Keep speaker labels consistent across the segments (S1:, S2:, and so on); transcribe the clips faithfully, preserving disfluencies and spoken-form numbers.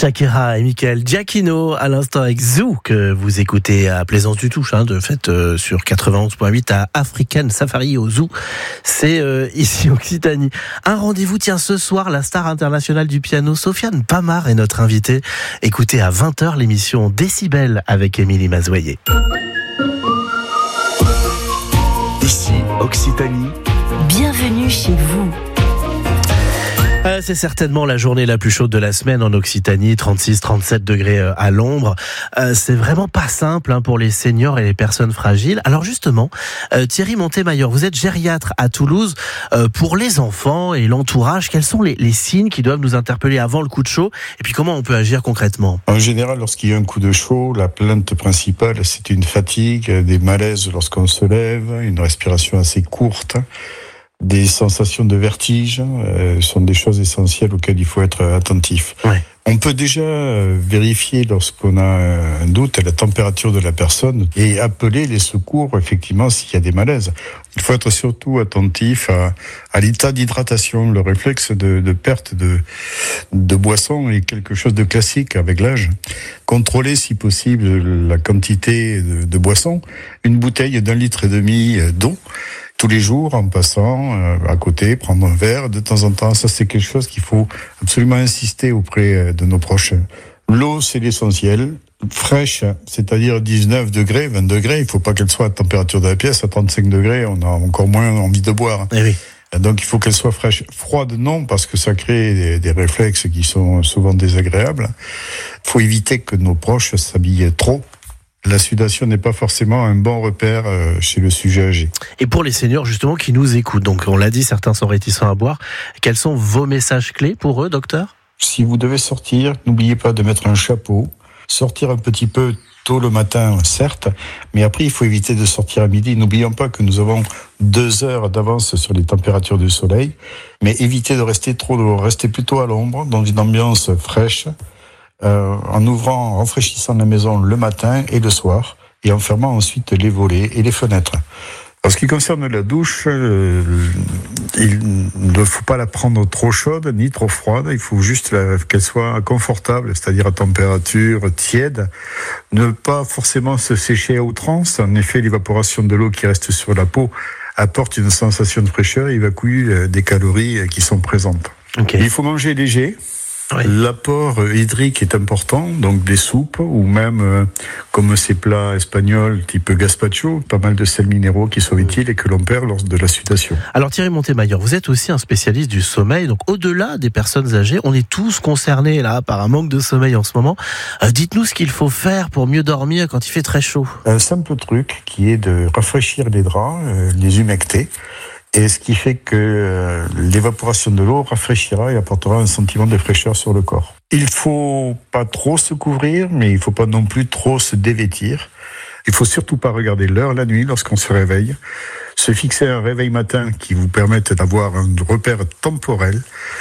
S1: Shakira et Michael Giacchino à l'instant avec Zoo que vous écoutez à Plaisance du Touche, hein, de fait euh, sur quatre-vingt-onze virgule huit à African Safari au Zoo. C'est euh, ici Occitanie. Un rendez-vous tient ce soir, la star internationale du piano Sofiane Pamart est notre invitée. Écoutez à vingt heures l'émission Décibel avec Émilie Mazoyer.
S2: Ici Occitanie.
S3: Bienvenue chez vous.
S1: Euh, c'est certainement la journée la plus chaude de la semaine en Occitanie, trente-six à trente-sept degrés euh, à l'ombre. Euh, c'est vraiment pas simple hein, pour les seniors et les personnes fragiles. Alors justement, euh, Thierry Montemayor, vous êtes gériatre à Toulouse. Euh, pour les enfants et l'entourage, quels sont les, les signes qui doivent nous interpeller avant le coup de chaud? Et puis comment on peut agir concrètement?
S4: En général, lorsqu'il y a un coup de chaud, la plainte principale, c'est une fatigue, des malaises lorsqu'on se lève, une respiration assez courte. Des sensations de vertige euh, sont des choses essentielles auxquelles il faut être attentif.
S1: Ouais.
S4: On peut déjà vérifier lorsqu'on a un doute à la température de la personne et appeler les secours effectivement s'il y a des malaises. Il faut être surtout attentif à, à l'état d'hydratation. Le réflexe de, de perte de, de boisson est quelque chose de classique avec l'âge. Contrôler si possible la quantité de, de boisson. Une bouteille d'un litre et demi d'eau tous les jours en passant euh, à côté, prendre un verre de temps en temps. Ça, c'est quelque chose qu'il faut absolument insister auprès de nos proches. L'eau, c'est l'essentiel. Fraîche, c'est-à-dire dix-neuf degrés, vingt degrés. Il ne faut pas qu'elle soit à température de la pièce. À trente-cinq degrés, on a encore moins envie de boire.
S1: Eh oui.
S4: Donc, il faut qu'elle soit fraîche. Froide, non, parce que ça crée des, des réflexes qui sont souvent désagréables. Il faut éviter que nos proches s'habillent trop. La sudation n'est pas forcément un bon repère chez le sujet âgé.
S1: Et pour les seniors justement qui nous écoutent, donc on l'a dit, certains sont réticents à boire. Quels sont vos messages clés pour eux, docteur?
S4: Si vous devez sortir, n'oubliez pas de mettre un chapeau. Sortir un petit peu tôt le matin, certes, mais après il faut éviter de sortir à midi. N'oublions pas que nous avons deux heures d'avance sur les températures du soleil, mais évitez de rester trop dehors. Restez plutôt à l'ombre, dans une ambiance fraîche. Euh, en ouvrant, en rafraîchissant la maison le matin et le soir, et en fermant ensuite les volets et les fenêtres. En ce qui concerne la douche, euh, il ne faut pas la prendre trop chaude ni trop froide, il faut juste la, qu'elle soit confortable, c'est-à-dire à température tiède. Ne pas forcément se sécher à outrance, en effet l'évaporation de l'eau qui reste sur la peau apporte une sensation de fraîcheur et évacue des calories qui sont présentes. Okay. Il faut manger léger. Oui. L'apport hydrique est important, donc des soupes ou même euh, comme ces plats espagnols type gazpacho, pas mal de sels minéraux qui sont utiles et que l'on perd lors de la sudation.
S1: Alors Thierry Montemayor, vous êtes aussi un spécialiste du sommeil, donc au-delà des personnes âgées, on est tous concernés là par un manque de sommeil en ce moment. Euh, dites-nous ce qu'il faut faire pour mieux dormir quand il fait très chaud.
S4: Un simple truc qui est de rafraîchir les draps, euh, les humecter. Et ce qui fait que euh, l'évaporation de l'eau rafraîchira et apportera un sentiment de fraîcheur sur le corps. Il faut pas trop se couvrir, mais il faut pas non plus trop se dévêtir. Il faut surtout pas regarder l'heure la nuit lorsqu'on se réveille. Se fixer un réveil matin qui vous permette d'avoir un repère temporel.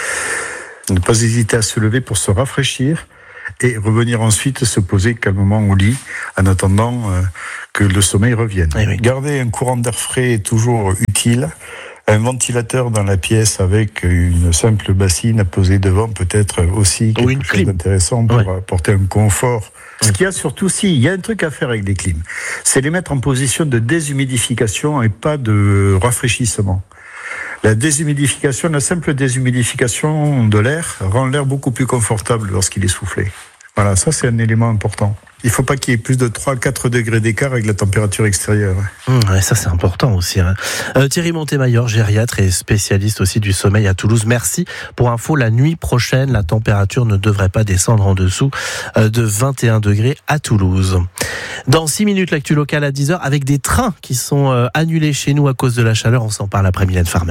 S4: Ne pas hésiter à se lever pour se rafraîchir et revenir ensuite se poser calmement au lit en attendant euh, que le sommeil revienne.
S1: Oui, oui.
S4: Garder un courant d'air frais est toujours utile. Un ventilateur dans la pièce avec une simple bassine à poser devant peut être aussi quelque chose clim. d'intéressant pour ouais. apporter un confort. Ce qu'il y a surtout, si, il y a un truc à faire avec les clims, c'est les mettre en position de déshumidification et pas de rafraîchissement. La déshumidification, la simple déshumidification de l'air rend l'air beaucoup plus confortable lorsqu'il est soufflé. Voilà, ça c'est un élément important. Il ne faut pas qu'il y ait plus de trois à quatre degrés d'écart avec la température extérieure.
S1: Mmh, ouais, ça c'est important aussi. Hein. Euh, Thierry Montemayor, gériatre et spécialiste aussi du sommeil à Toulouse. Merci. Pour info, la nuit prochaine, la température ne devrait pas descendre en dessous euh, de vingt et un degrés à Toulouse. Dans six minutes, l'actu locale à dix heures avec des trains qui sont euh, annulés chez nous à cause de la chaleur. On s'en parle après Mylène Farmer.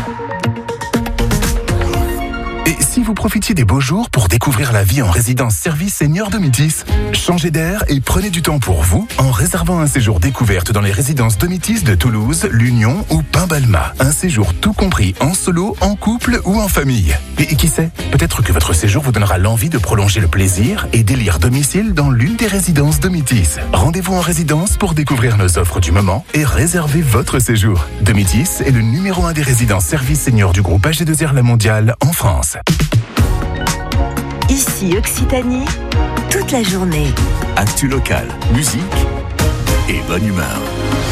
S2: Et si vous profitiez des beaux jours pour découvrir la vie en résidence service senior Domitis, changez d'air et prenez du temps pour vous en réservant un séjour découverte dans les résidences Domitis de Toulouse, l'Union ou Pain-Balma. Un séjour tout compris en solo, en couple ou en famille. Et qui sait, peut-être que votre séjour vous donnera l'envie de prolonger le plaisir et d'élire domicile dans l'une des résidences Domitis. Rendez-vous en résidence pour découvrir nos offres du moment et réserver votre séjour. Domitis est le numéro un des résidences service senior du groupe A G deux R La Mondiale en France.
S3: Ici R F I Occitanie, toute la journée.
S5: Actu locale, musique et bonne humeur.